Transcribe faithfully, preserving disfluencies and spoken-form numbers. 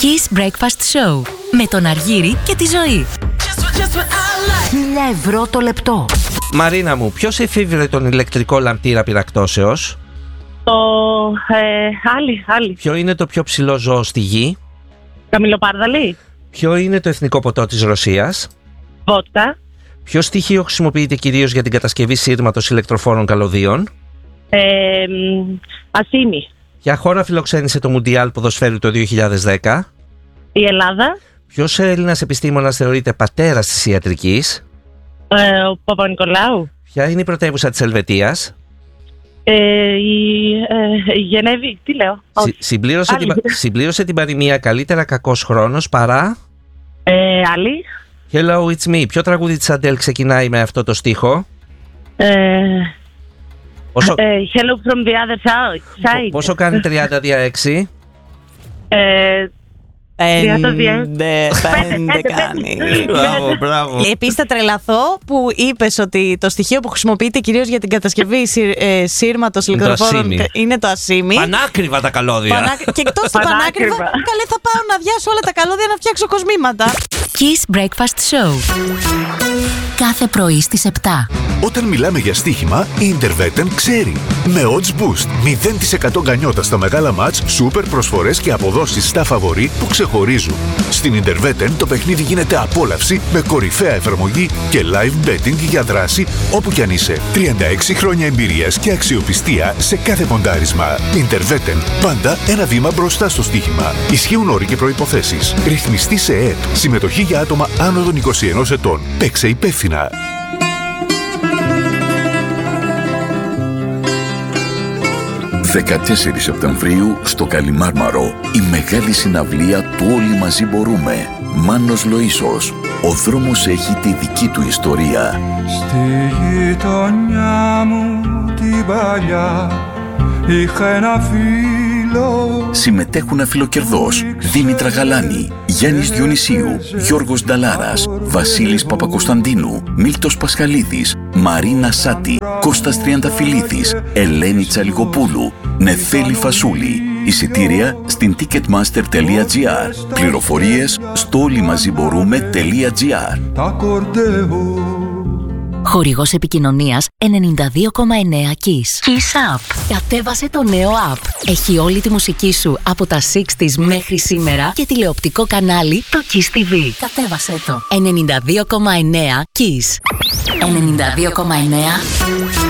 Kiss Breakfast Show με τον Αργύρη και τη Ζωή. Χίλια ευρώ το λεπτό. Μαρίνα μου, ποιος εφήβρε τον ηλεκτρικό λαμπτήρα πυρακτώσεως? Το ε, άλλη, άλλη. Ποιο είναι το πιο ψηλό ζώο στη γη? Καμιλοπάρδαλη. Ποιο είναι το εθνικό ποτό της Ρωσίας? Βότκα. Ποιο στοιχείο χρησιμοποιείται κυρίως για την κατασκευή σύρματος ηλεκτροφόρων καλωδίων? Ε, ασήμι. Ποια χώρα φιλοξένησε το Μουντιάλ ποδοσφαίρου το δύο χιλιάδες δέκα? Η Ελλάδα. Ποιος Έλληνας επιστήμονας θεωρείται πατέρας της ιατρικής? Ε, ο Παπα-Νικολάου. Ποια είναι η πρωτεύουσα της Ελβετίας? Ε, η, ε, η Γενέβη. Τι λέω? Συ, συμπλήρωσε, την, συμπλήρωσε την παροιμία «Καλύτερα κακός χρόνος παρά». Ε, άλλη. Hello, it's me. Ποιο τραγούδι της Αντέλ ξεκινάει με αυτό το στίχο? Ε, Πόσο, ε, hello from the other side. Πόσο κάνει τριάντα δια έξι? Ε, Πέντε, πέντε κάνει. Μπράβο, μπράβο. Επίσης θα τρελαθώ που είπες ότι το στοιχείο που χρησιμοποιείται κυρίως για την κατασκευή ε, σύρματος ηλεκτροφόρων είναι το ασήμι. Πανάκριβα τα καλώδια. Πανά... Και εκτός του πανάκριβα, καλέ, θα πάω να αδειάσω όλα τα καλώδια να φτιάξω κοσμήματα. Kiss Breakfast Show. Κάθε πρωί στις επτά. Όταν μιλάμε για στοίχημα, η Interveten ξέρει. Με Odds Boost, μηδέν τοις εκατό γκανιότα στα μεγάλα μάτς, σούπερ προσφορές και αποδόσεις στα φαβορί που ξεχωρίζουν. Στην Interveten το παιχνίδι γίνεται απόλαυση με κορυφαία εφαρμογή και live betting για δράση όπου κι αν είσαι. τριάντα έξι χρόνια εμπειρίας και αξιοπιστία σε κάθε ποντάρισμα. Interveten, πάντα ένα βήμα μπροστά στο στοίχημα. Ισχύουν όροι και προϋποθέσεις. Ρυθμιστή σε ΕΕΠ. Συμμετοχή για άτομα άνω των είκοσι ενός ετών. Παίξε υπεύθυνα. δεκατέσσερις Σεπτεμβρίου στο Καλιμάρμαρο η μεγάλη συναυλία του Όλοι Μαζί Μπορούμε. Μάνος Λοΐσος. Ο δρόμος έχει τη δική του ιστορία. Στη γειτονιά μου την παλιά είχα ένα φίλο. Συμμετέχουν αφιλοκερδός Δήμητρα Γαλάνη, Γιάννης Διονυσίου, Γιώργος Νταλάρας, Βασίλης Παπακοσταντίνου, Μίλτος Πασχαλίδης, Μαρίνα Σάτη, Κώστας Τριανταφυλλίδης, Ελένη Τσαλιγοπούλου, Νεφέλη Φασούλη. Εισιτήρια στην ticketmaster τελεία gr. Πληροφορίες στο όλοιμαζιμπορούμε.gr. Χορηγός επικοινωνίας ενενήντα δύο κόμμα εννέα Kiss. Kiss Up. Κατέβασε το νέο app. Έχει όλη τη μουσική σου από τα εξήντα μέχρι σήμερα και τηλεοπτικό κανάλι το Kiss τι βι. Κατέβασε το. ενενήντα δύο κόμμα εννέα Kiss. ενενήντα δύο κόμμα εννέα